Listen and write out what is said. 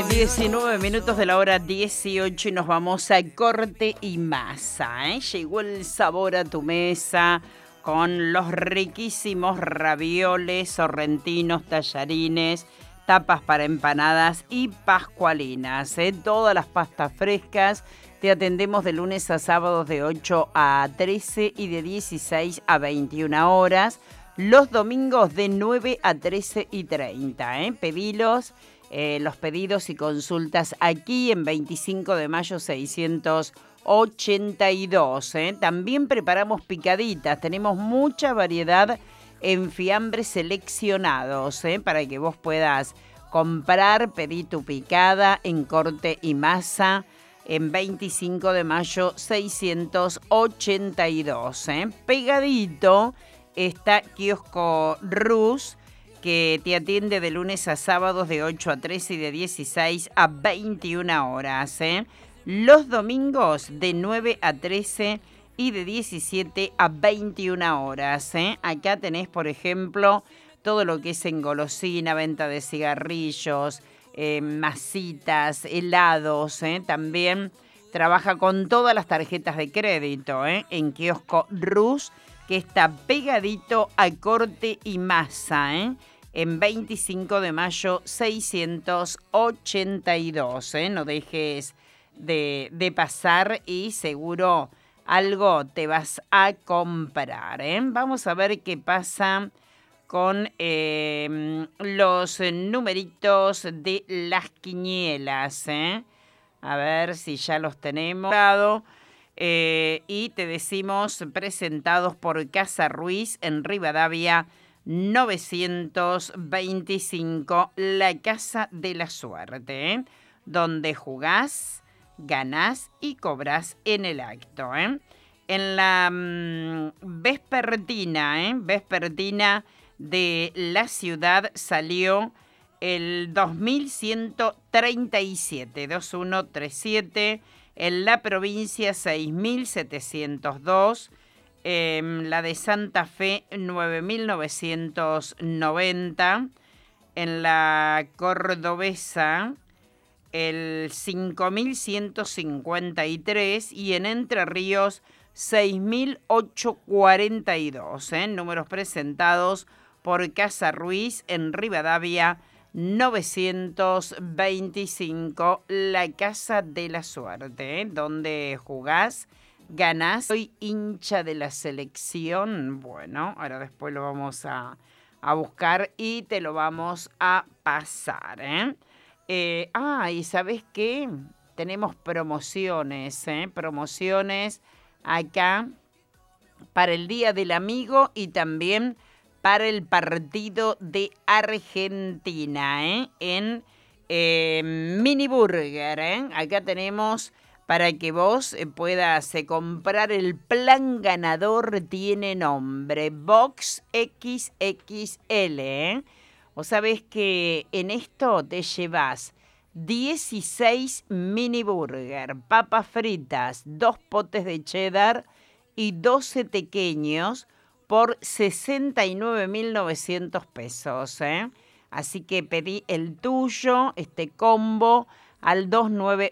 19 minutos de la hora 18 y nos vamos a Corte y Masa. Llegó el sabor a tu mesa con los riquísimos ravioles, sorrentinos, tallarines, tapas para empanadas y pascualinas. Todas las pastas frescas. Te atendemos de lunes a sábados de 8 a 13 y de 16 a 21 horas. Los domingos de 9 a 13 y 30. Pedilos. Los pedidos y consultas aquí en 25 de mayo 682. También preparamos picaditas, tenemos mucha variedad en fiambres seleccionados para que vos puedas comprar, pedir tu picada en Corte y Masa en 25 de mayo 682. Pegadito está Kiosco Rus, que te atiende de lunes a sábados de 8 a 13 y de 16 a 21 horas. Los domingos de 9 a 13 y de 17 a 21 horas. Acá tenés, por ejemplo, todo lo que es engolosina, venta de cigarrillos, masitas, helados. También trabaja con todas las tarjetas de crédito en Kiosco Rus, que está pegadito a Corte y Masa, en 25 de mayo 682. No dejes de pasar y seguro algo te vas a comprar. Vamos a ver qué pasa con los numeritos de las quinielas. A ver si ya los tenemos. Y te decimos, presentados por Casa Ruiz en Rivadavia 925, la Casa de la Suerte, donde jugás, ganás y cobrás en el acto. En la vespertina de la ciudad salió el 2137, 2137, en la provincia 6702, la de Santa Fe 9990, en la cordobesa el 5153 y en Entre Ríos 6842. Números presentados por Casa Ruiz en Rivadavia 925, la Casa de la Suerte, donde jugás, ganás. Soy hincha de la selección. Bueno, ahora después lo vamos a buscar y te lo vamos a pasar. Y ¿sabés qué? Tenemos promociones, promociones acá para el Día del Amigo y también para el partido de Argentina, en Mini Burger. Acá tenemos para que vos puedas comprar el plan ganador. Tiene nombre Box XXL. O sabés que en esto te llevas 16 Mini Burger, papas fritas, 2 potes de cheddar y 12 pequeños por 69.900 pesos. Así que pedí el tuyo, este combo, al